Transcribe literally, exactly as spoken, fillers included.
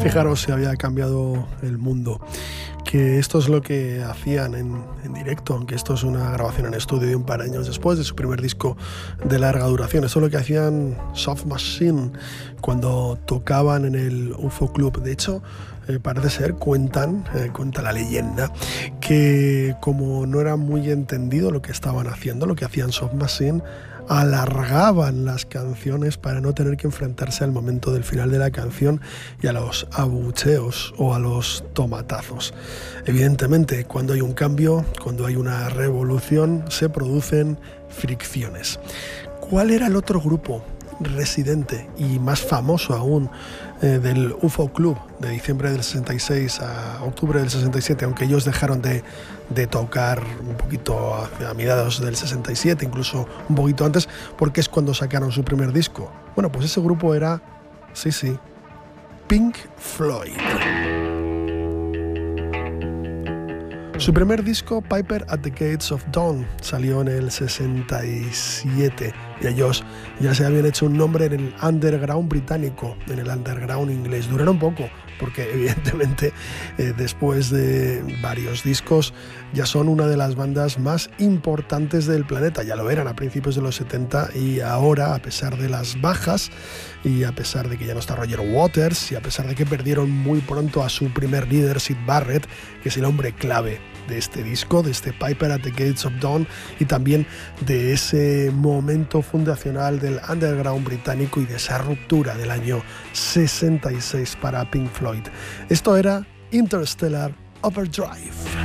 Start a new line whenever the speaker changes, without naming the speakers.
Fijaros si había cambiado el mundo, que esto es lo que hacían en, en directo, aunque esto es una grabación en estudio de un par de años después de su primer disco de larga duración. Esto es lo que hacían Soft Machine cuando tocaban en el U F O Club. De hecho, eh, parece ser, cuentan, eh, cuenta la leyenda, que como no era muy entendido lo que estaban haciendo, lo que hacían Soft Machine, alargaban las canciones para no tener que enfrentarse al momento del final de la canción y a los abucheos o a los tomatazos. Evidentemente, cuando hay un cambio, cuando hay una revolución, se producen fricciones. ¿Cuál era el otro grupo residente y más famoso aún eh, del U F O Club de diciembre del sesenta y seis a octubre del sesenta y siete, aunque ellos dejaron de, de tocar un poquito a mediados del sesenta y siete, incluso un poquito antes, porque es cuando sacaron su primer disco? Bueno, pues ese grupo era, sí, sí, Pink Floyd. Su primer disco, Piper at the Gates of Dawn, salió en el sesenta y siete y ellos ya se habían hecho un nombre en el underground británico, en el underground inglés. Duraron poco, porque evidentemente eh, después de varios discos ya son una de las bandas más importantes del planeta. Ya lo eran a principios de los setenta y ahora, a pesar de las bajas y a pesar de que ya no está Roger Waters y a pesar de que perdieron muy pronto a su primer líder, Syd Barrett, que es el hombre clave de este disco, de este Piper at the Gates of Dawn, y también de ese momento fundacional del underground británico y de esa ruptura del año sesenta y seis para Pink Floyd. Esto era Interstellar Overdrive.